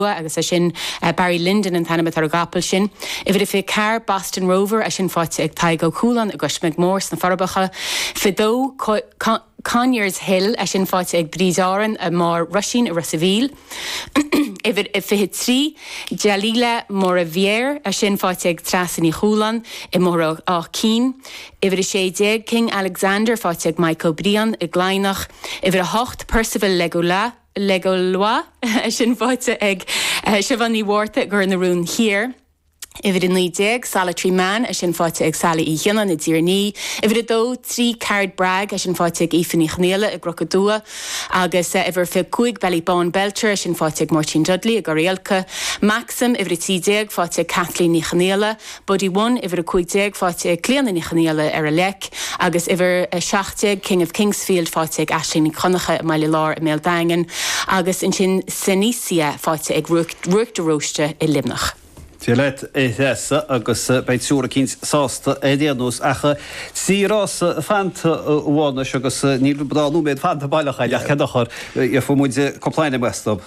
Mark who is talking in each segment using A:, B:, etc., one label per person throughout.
A: agus a sin Barry Lyndon an tanna ar gapel sin. Ifir fi car Boston Rover a sin fáte ag Taigo Cúlan agus McMorse na Farbacha. Fidó Conyers Hill a sin fáte ag Brídáran a mar Rushing a Russaville. Ifir fi trí Jalila Moravier a sin fáte ag Trasan I Cúlan I mor á Keen. Ifir sé déag King Alexander fáte ag Michael Brian I Glainach. Ifir a 8 Percival Legolois sin fáte ag Siobhan Warta gur na rún here. Ifir in Lídig, Solitary Man a sin fáte ag Sally I Hionan I Dírní. Ifir a dó 3 Card Bragg a sin fáte ag Ifan I Chnéile a Grocadua. Agus ifir fi 5 Ballybon Belcher a sin fáte ag Martin Dudley a Gorielka. Maxim ifir a 10 fáte ag Kathleen I Chnéile. Buddy 1 ifir a 15 fáte ag Cleanan I Chnéile ar a lec. Agus ifir a 16 King of Kingsfield fáte ag Aisling I Conacha a Maile Lár a Meildangan. Agus in sin Senisia fáte ag Ruach de Roiste I Limnach.
B: Tialet essa agus beit súra kins sásta édianús acha sírás fanta bhána agus níl bradú méid fanta bailach a chedachar I fumuide complainna mestab.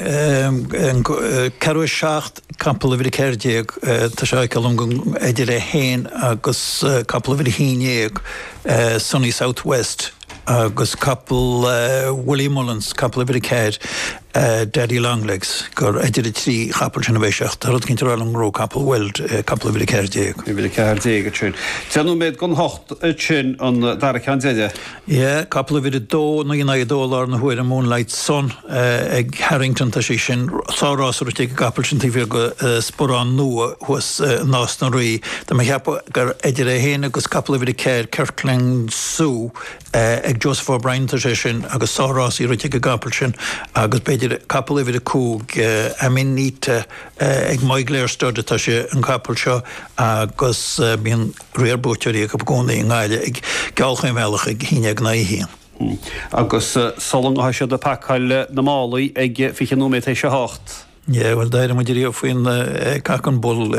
C: Carú 7 campal ifir céirdeag tá sé calungan éidir héin agus campal ifir híineag Sunny Southwest agus couple Willie Mullins, couple of Cad, Daddy Longlegs, gur idir 3 chapel sin bhéiseach, tá rud cinnte an ró couple Weld, couple of Cardéag.
B: Ifir Cardéag a tún. Tenu méid gon hocht a tún an dara candéide?
C: Yeah, couple of dó, na gina $1 na huir a Moonlight Sun, ag Harrington tá sé sin, sárás ar teag couple sin tífir go sporán nua, huas nás na rí, tá me heapa gur idir héin agus couple of Cad, Kirkland Sue, ag Joseph O'Brien tá sé sin, agus sárás ar teag couple sin, agus beidir couple ifir a cúg amin níte ag maigléir sturda tá sé an couple seo agus bíon réarbúteorí ag gcónaí an gáile ag gealchaim bhealach ag híine ag naihíon.
B: Agus solan á siad a pacail na málaí ag fichanúméid é se 8.
C: Yeah, well, daar moet je in kakenbol.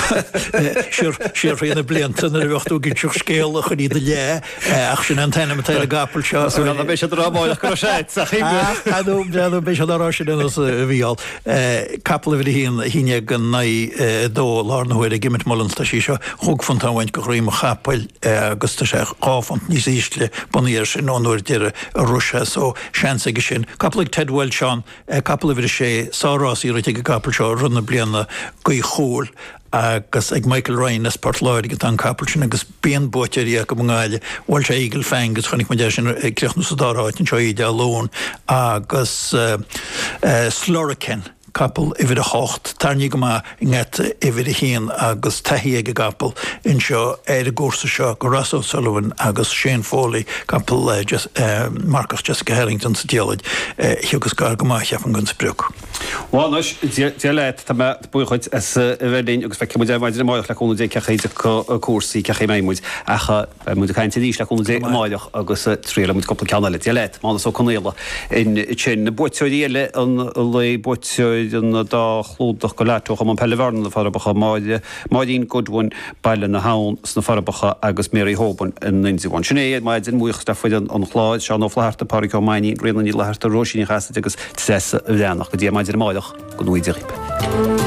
C: Sure, in de blinten, er wordt ook iets schelen, niet de ja. Als je een tenen met hele gapeltje.
B: Zo dan ben je er al mooi crochet, zeg ik.
C: Ja, dan ben je daar als je dan als wie al. Kapel over hier gaan naar do Larne hoe de gimmet Mullins dat je zo ook van dan wend gegroeid gapel. Gusta zeg af en niet zichtje, wanneer ze non door de Russia zo chance gezien. Kapel Ted Welshon, kapel over de she, Saras hier. Tig couple seo runna blianna goí chóil agus ag Michael Ryan na Sportlair ag an couple sin agus bíon bóteí go mgáile bhil sé Eagle Fang agus chunig muide sin creachna sa dáráit an seo ide alón agus Slorican couple ifir a 8 tarní go má inget ifir a hían agus taí ag a couple in seo a górsa seo go Russ O'Sullivan agus Shane Foley couple Marcus Jessica Harrington sa dialaid hiúgus gar go má cheafan gun sprúk.
B: Bháis dialeit tá buchaid as bhedín agus feice muide maidir máach leúna dé cechéide cuasaí ceché méimúid acha muide caiinte díos leúna dé máideach agus tríla mu coppla ceanna le dialeit mána so conéile in sin na buteoíile an le buteoid an dá chlúdach go leitoch am an pellehharna na Farbacha Maidín Goodwin baile na hán sna Farbacha agus Mary Hoban in 91. Sinné maidin muoch de fuid an chláid se nó fleharta Párico Maini rianna ní leharta Roisin chasta agus tesa bhéannach go dtí maidir máideach go nuidir ripe.